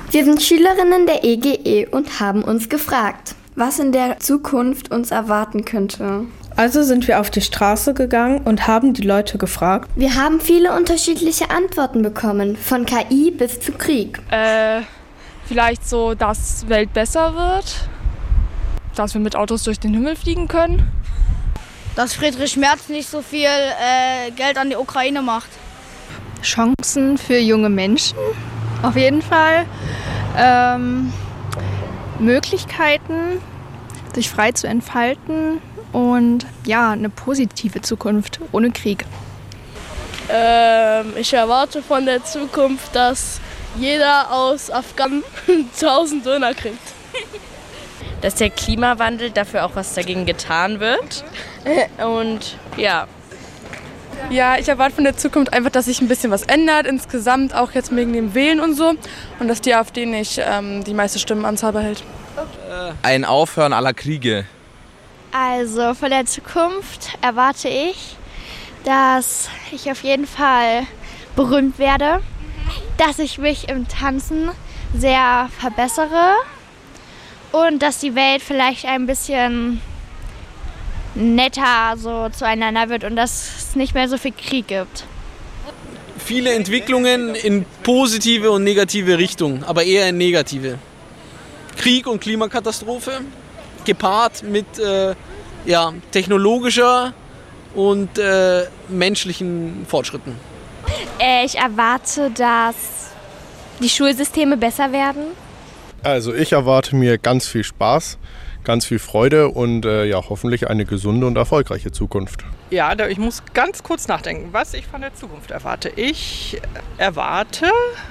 Wir sind Schülerinnen der EGE und haben uns gefragt, was in der Zukunft uns erwarten könnte. Also sind wir auf die Straße gegangen und haben die Leute gefragt. Wir haben viele unterschiedliche Antworten bekommen, von KI bis zu Krieg. Vielleicht so, dass Welt besser wird, dass wir mit Autos durch den Himmel fliegen können. Dass Friedrich Merz nicht so viel Geld an die Ukraine macht. Chancen für junge Menschen, auf jeden Fall. Möglichkeiten, sich frei zu entfalten und ja, eine positive Zukunft ohne Krieg. Ich erwarte von der Zukunft, dass jeder aus Afghanistan 1000 Döner kriegt. Dass der Klimawandel dafür auch was dagegen getan wird. Und ja. Ja, ich erwarte von der Zukunft einfach, dass sich ein bisschen was ändert, insgesamt auch jetzt wegen dem Wählen und so. Und dass die AfD nicht die meiste Stimmenanzahl behält. Ein Aufhören aller Kriege. Also von der Zukunft erwarte ich, dass ich auf jeden Fall berühmt werde, dass ich mich im Tanzen sehr verbessere und dass die Welt vielleicht ein bisschen netter so zueinander wird und dass es nicht mehr so viel Krieg gibt. Viele Entwicklungen in positive und negative Richtung, aber eher in negative. Krieg und Klimakatastrophe, gepaart mit technologischer und menschlichen Fortschritten. Ich erwarte, dass die Schulsysteme besser werden. Also ich erwarte mir ganz viel Spaß, ganz viel Freude und hoffentlich eine gesunde und erfolgreiche Zukunft. Ja, ich muss ganz kurz nachdenken, was ich von der Zukunft erwarte. Ich erwarte,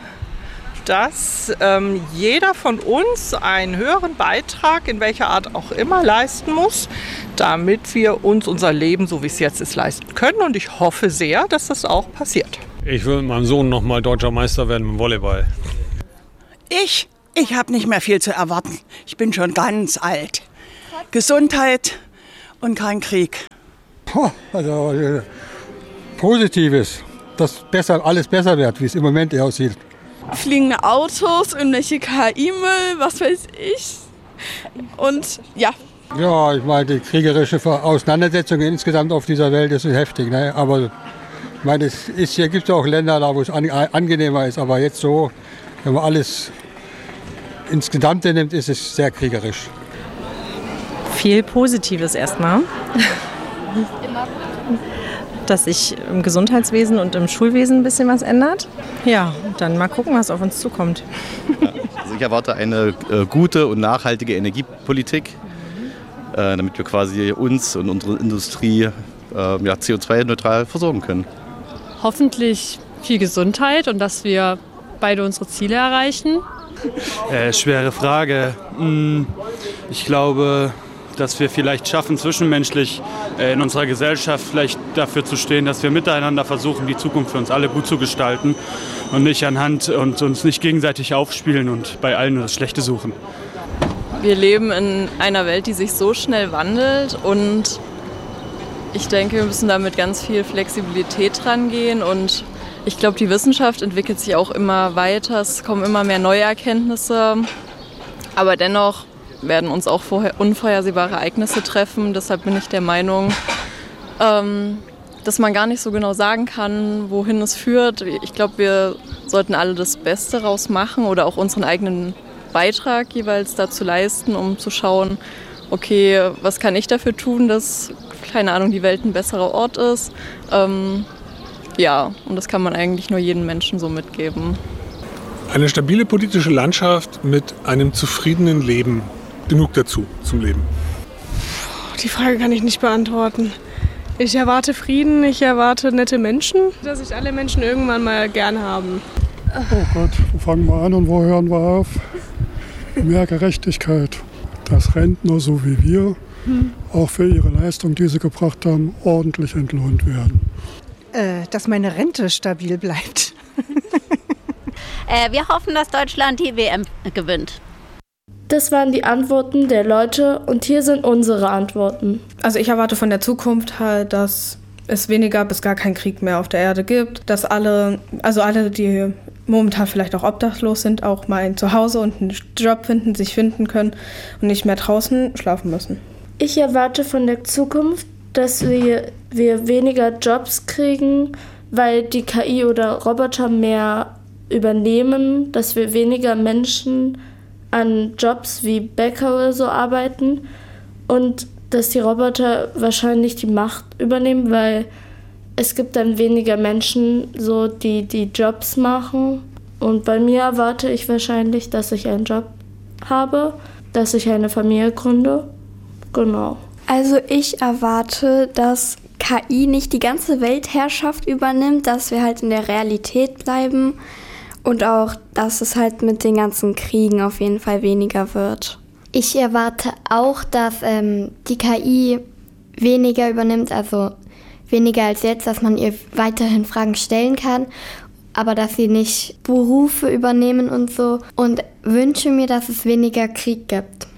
dass jeder von uns einen höheren Beitrag in welcher Art auch immer leisten muss, damit wir uns unser Leben, so wie es jetzt ist, leisten können. Und ich hoffe sehr, dass das auch passiert. Ich will mit meinem Sohn noch mal deutscher Meister werden im Volleyball. Ich habe nicht mehr viel zu erwarten. Ich bin schon ganz alt. Gesundheit und kein Krieg. Also Positives, dass alles besser wird, wie es im Moment aussieht. Fliegende Autos, irgendwelche KI-Müll, was weiß ich. Und ja. Ja, ich meine, die kriegerische Auseinandersetzung insgesamt auf dieser Welt ist heftig. Ne? Aber ich meine, hier gibt es auch Länder, da wo es angenehmer ist. Aber jetzt so, wenn man alles ins Gesamte nimmt, ist es sehr kriegerisch. Viel Positives erstmal. Dass sich im Gesundheitswesen und im Schulwesen ein bisschen was ändert. Ja, dann mal gucken, was auf uns zukommt. Also ich erwarte eine gute und nachhaltige Energiepolitik, damit wir quasi uns und unsere Industrie CO2-neutral versorgen können. Hoffentlich viel Gesundheit und dass wir beide unsere Ziele erreichen. Schwere Frage. Ich glaube, dass wir vielleicht schaffen, zwischenmenschlich in unserer Gesellschaft vielleicht dafür zu stehen, dass wir miteinander versuchen, die Zukunft für uns alle gut zu gestalten und nicht anhand und uns nicht gegenseitig aufspielen und bei allen nur das Schlechte suchen. Wir leben in einer Welt, die sich so schnell wandelt und ich denke, wir müssen da mit ganz viel Flexibilität rangehen und ich glaube, die Wissenschaft entwickelt sich auch immer weiter, es kommen immer mehr neue Erkenntnisse, aber dennoch werden uns auch unvorhersehbare Ereignisse treffen. Deshalb bin ich der Meinung, dass man gar nicht so genau sagen kann, wohin es führt. Ich glaube, wir sollten alle das Beste raus machen oder auch unseren eigenen Beitrag jeweils dazu leisten, um zu schauen, okay, was kann ich dafür tun, dass, keine Ahnung, die Welt ein besserer Ort ist. Und das kann man eigentlich nur jedem Menschen so mitgeben. Eine stabile politische Landschaft mit einem zufriedenen Leben. Genug dazu zum Leben. Die Frage kann ich nicht beantworten. Ich erwarte Frieden, ich erwarte nette Menschen, dass sich alle Menschen irgendwann mal gern haben. Oh Gott, wo fangen wir an und wo hören wir auf? Mehr Gerechtigkeit, dass Rentner so wie wir auch für ihre Leistung, die sie gebracht haben, ordentlich entlohnt werden. Dass meine Rente stabil bleibt. Wir hoffen, dass Deutschland die WM gewinnt. Das waren die Antworten der Leute und hier sind unsere Antworten. Also ich erwarte von der Zukunft halt, dass es weniger bis gar keinen Krieg mehr auf der Erde gibt, dass alle, die momentan vielleicht auch obdachlos sind, auch mal ein Zuhause und einen Job finden, sich finden können und nicht mehr draußen schlafen müssen. Ich erwarte von der Zukunft, dass wir weniger Jobs kriegen, weil die KI oder Roboter mehr übernehmen, dass wir weniger Menschen an Jobs wie Bäcker oder so arbeiten und dass die Roboter wahrscheinlich die Macht übernehmen, weil es gibt dann weniger Menschen, so die Jobs machen. Und bei mir erwarte ich wahrscheinlich, dass ich einen Job habe, dass ich eine Familie gründe. Genau. Also ich erwarte, dass KI nicht die ganze Weltherrschaft übernimmt, dass wir halt in der Realität bleiben und auch, dass es halt mit den ganzen Kriegen auf jeden Fall weniger wird. Ich erwarte auch, dass die KI weniger übernimmt, also weniger als jetzt, dass man ihr weiterhin Fragen stellen kann, aber dass sie nicht Berufe übernehmen und so. Und wünsche mir, dass es weniger Krieg gibt.